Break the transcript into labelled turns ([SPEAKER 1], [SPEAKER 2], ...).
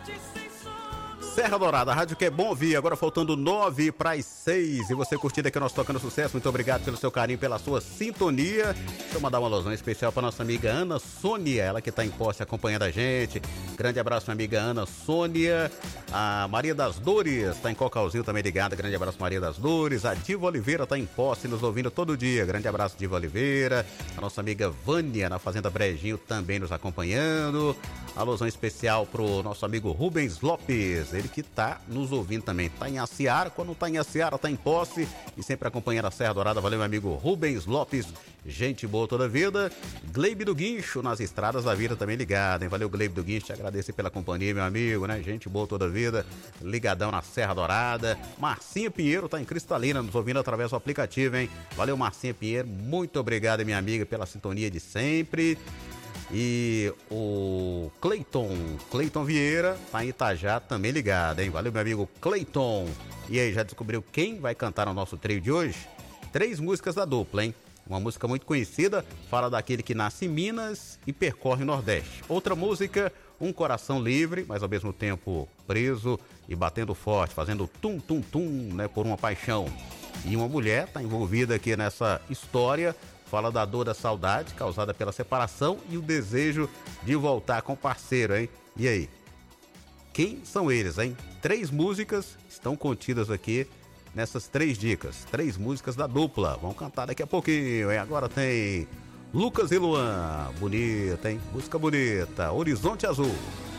[SPEAKER 1] Serra Dourada, a rádio que é bom ouvir, agora faltando 9 para as 6. E você curtindo aqui o nosso Tocando Sucesso, muito obrigado pelo seu carinho, pela sua sintonia. Deixa eu mandar uma alusão especial para nossa amiga Ana Sônia, ela que está em posse acompanhando a gente. Grande abraço, minha amiga Ana Sônia. A Maria das Dores está em Cocalzinho também ligada, grande abraço, Maria das Dores. A Diva Oliveira está em posse, nos ouvindo todo dia, grande abraço, Diva Oliveira. A nossa amiga Vânia, na Fazenda Brejinho, também nos acompanhando. Alusão especial pro nosso amigo Rubens Lopes, ele que tá nos ouvindo também, tá em Aciara, quando tá em Aciara, tá em posse e sempre acompanhando a Serra Dourada. Valeu, meu amigo Rubens Lopes, gente boa toda a vida. Gleibe do Guincho, nas estradas da vida também ligado, hein? Valeu, Gleibe do Guincho, te agradecer pela companhia, meu amigo, né? Gente boa toda a vida, ligadão na Serra Dourada. Marcinha Pinheiro tá em Cristalina, nos ouvindo através do aplicativo, hein? Valeu, Marcinha Pinheiro, muito obrigado, minha amiga, pela sintonia de sempre. E o Cleiton Vieira tá em Itajá também ligado, hein? Valeu, meu amigo Cleiton. E aí, já descobriu quem vai cantar no nosso trio de hoje? 3 músicas da dupla, hein? Uma música muito conhecida, fala daquele que nasce em Minas e percorre o Nordeste. Outra música, Um Coração Livre, mas ao mesmo tempo preso e batendo forte, fazendo tum-tum-tum, né, por uma paixão. E uma mulher tá envolvida aqui nessa história, fala da dor da saudade causada pela separação e o desejo de voltar com o parceiro, hein? E aí? Quem são eles, hein? 3 músicas estão contidas aqui nessas 3 dicas. 3 músicas da dupla. Vamos cantar daqui a pouquinho, hein? Agora tem Lucas e Luan. Bonita, hein? Música bonita. Horizonte Azul.